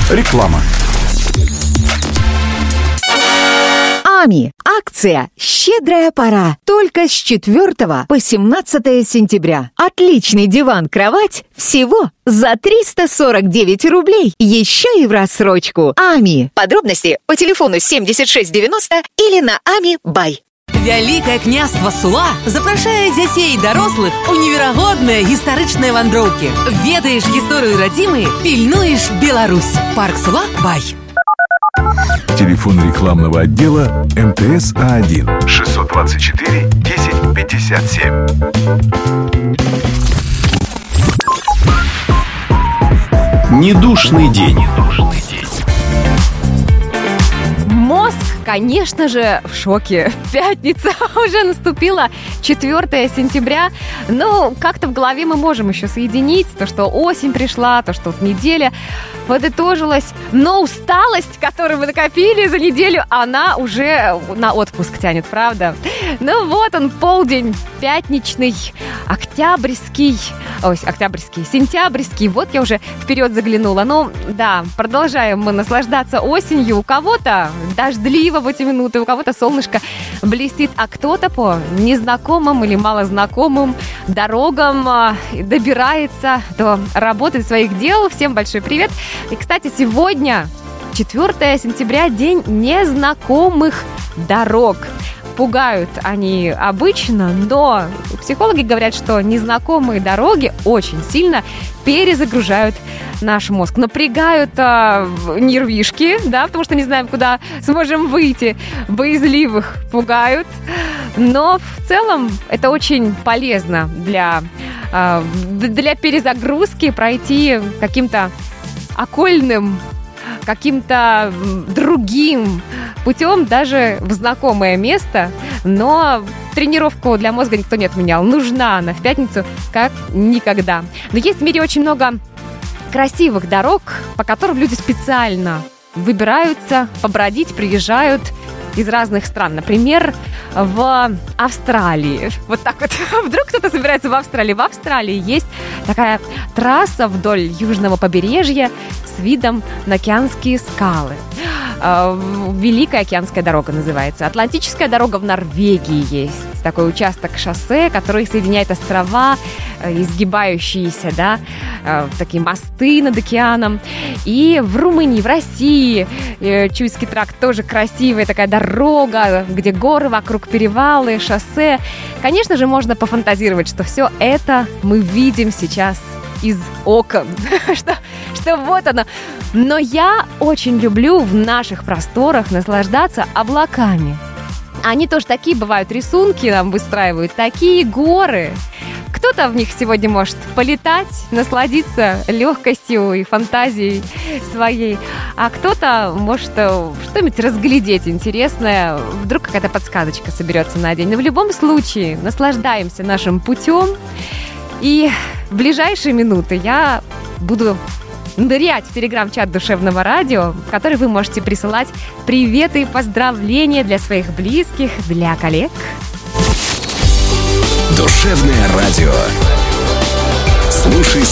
Реклама. АМИ. Акция «Щедрая пора». Только с 4 по 17 сентября. Отличный диван-кровать всего за 349 рублей. Еще и в рассрочку. АМИ. Подробности по телефону 7690 или на АМИ Бай. Вялікае княства Сула запрашае дзяцей і дарослых у неверагодныя гістарычныя вандроўкі. Ведаеш гісторыю радзімы, пільнуеш Беларусь. Парк Сула Бай. Телефон рекламного отдела МТС А1 624 10 57. Недушный день. Мозг, конечно же, в шоке. Пятница уже наступила, 4 сентября. Ну, как-то в голове мы можем еще соединить то, что осень пришла, то, что вот неделя подытожилась. Но усталость, которую мы накопили за неделю, она уже на отпуск тянет, правда? Ну вот он, полдень, пятничный, сентябрьский. Вот я уже вперед заглянула. Ну, да, продолжаем мы наслаждаться осенью. У кого-то дождливо в эти минуты, у кого-то солнышко блестит, а кто-то по незнакомым или малознакомым дорогам добирается до работы, своих дел. Всем большой привет. И, кстати, сегодня, 4 сентября, день незнакомых дорог. Пугают они обычно, но психологи говорят, что незнакомые дороги очень сильно перезагружают наш мозг, напрягают нервишки, да, потому что не знаем, куда сможем выйти, боязливых пугают, но в целом это очень полезно для перезагрузки, пройти каким-то окольным, каким-то другим путем даже в знакомое место, но тренировку для мозга никто не отменял. Нужна она в пятницу как никогда. Но есть в мире очень много красивых дорог, по которым люди специально выбираются побродить, приезжают из разных стран. Например, в Австралии. Вот так вот. Вдруг кто-то собирается в Австралии. В Австралии есть такая трасса вдоль южного побережья с видом на океанские скалы. Великая океанская дорога называется. Атлантическая дорога в Норвегии есть. Такой участок шоссе, который соединяет острова, изгибающиеся, да, такие мосты над океаном. И в Румынии, в России Чуйский тракт тоже красивая такая дорога, где горы вокруг, перевалы, шоссе. Конечно же, можно пофантазировать, что все это мы видим сейчас из окон, что вот оно. Но я очень люблю в наших просторах наслаждаться облаками. Они тоже такие бывают, рисунки нам выстраивают, такие горы. Кто-то в них сегодня может полетать, насладиться легкостью и фантазией своей, а кто-то может что-нибудь разглядеть интересное, вдруг какая-то подсказочка соберется на день. Но в любом случае наслаждаемся нашим путем, и в ближайшие минуты я буду нырять в телеграм-чат Душевного радио, в который вы можете присылать приветы и поздравления для своих близких, для коллег. Душевное радио. Слушай